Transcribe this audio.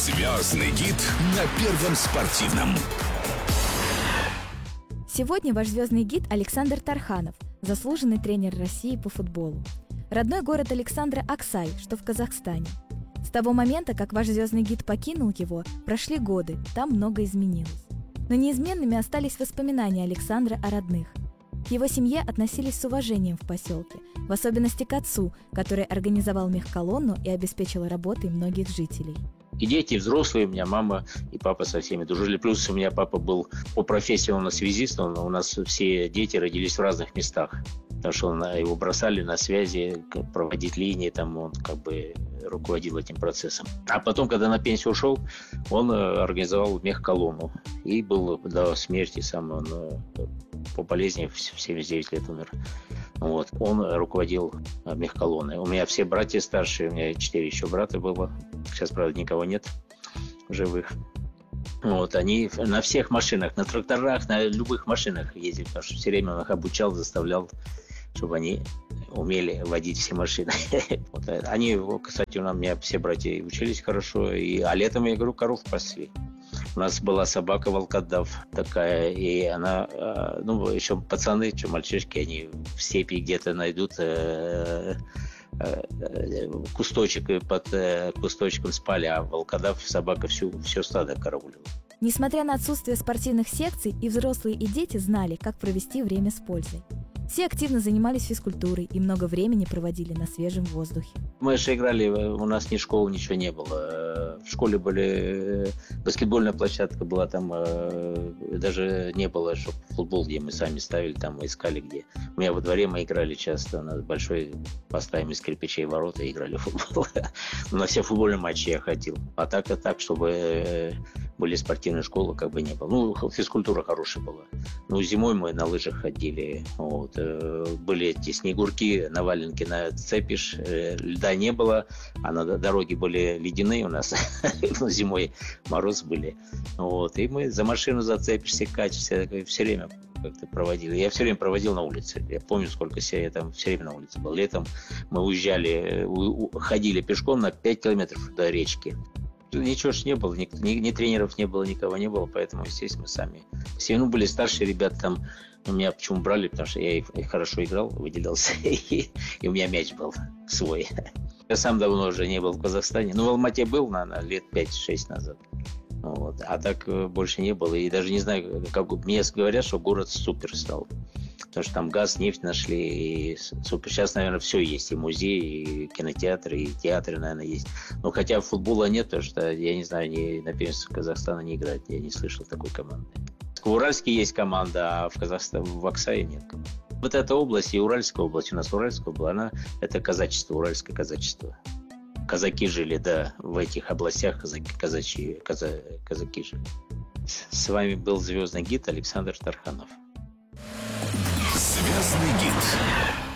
Звездный гид на Первом спортивном. Сегодня ваш звездный гид Александр Тарханов, заслуженный тренер России по футболу. Родной город Александра Аксай, что в Казахстане. С того момента, как ваш звездный гид покинул его, прошли годы, там много изменилось. Но неизменными остались воспоминания Александра о родных. К его семье относились с уважением в поселке, в особенности к отцу, который организовал мехколонну и обеспечил работой многих жителей. И дети, и взрослые, у меня мама и папа со всеми дружили. Плюс у меня папа был по профессии, он связист, у нас все дети родились в разных местах. Потому что его бросали на связи, проводить линии, там он руководил этим процессом. А потом, когда на пенсию ушел, он организовал мехколонну. И был до смерти сам, он по болезни в 79 лет умер. Вот. Он руководил мехколонной. У меня все братья старшие, у меня 4 еще брата было. Сейчас, правда, никого нет живых. Вот, они на всех машинах, на тракторах, на любых машинах ездили, потому что все время их обучал, заставлял, чтобы они умели водить все машины. Вот. Они, кстати, у меня все братья учились хорошо, а летом, я говорю, коров пасли. У нас была собака волкодав такая, и она, еще пацаны, мальчишки, они в степи где-то найдут кусточек, и под кусточком спали, а волкодав собака все стадо караулила. Несмотря на отсутствие спортивных секций, и взрослые, и дети знали, как провести время с пользой. Все активно занимались физкультурой и много времени проводили на свежем воздухе. Мы же играли, у нас ни школы, ничего не было. В школе были баскетбольная площадка была, там даже не было, чтобы футбол, где мы сами ставили, там мы искали где. У меня во дворе мы играли часто, на большой поставим из кирпичей ворота и играли в футбол. На все футбольные матчи я ходил. А так, чтобы были спортивные школы, не было. Физкультура хорошая была. Зимой мы на лыжах ходили. Вот. Были эти снегурки на валенке нацепишь, льда не было, а на дороге были ледяные у нас, зимой мороз были. Вот. И мы за машину зацепишься, качешься, все время как-то проводил. Я все время проводил на улице. Я помню, сколько я там все время на улице был. Летом мы уезжали, ходили пешком на 5 километров до речки. Ничего ж не было, ни тренеров не было, никого не было, поэтому, естественно, мы сами. Все были старшие ребята там. Меня почему брали, потому что я хорошо играл, выделялся, и у меня мяч был свой. Я сам давно уже не был в Казахстане. В Алмате был, наверное, лет 5-6 назад. Вот. А так больше не было. И даже не знаю, мне говорят, что город супер стал. Потому что там газ, нефть нашли. И супер. Сейчас, наверное, все есть. И музей, и кинотеатры, и театры, наверное, есть. Но хотя футбола нет, потому что, я не знаю, на первенстве Казахстана не играть. Я не слышал такой команды. В Уральске есть команда, а в Казахстане, в Аксае нет команды. Вот эта область и Уральская область, у нас Уральская была, это казачество, уральское казачество. Казаки жили, да, в этих областях казаки жили. С вами был звездный гид Александр Тарханов. Звездный гид.